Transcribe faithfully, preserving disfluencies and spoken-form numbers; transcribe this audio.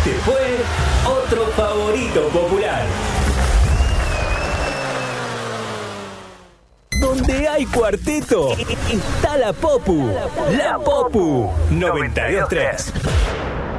Este fue otro favorito popular. Donde hay cuarteto, está la Popu. La Popu noventa y dos punto tres.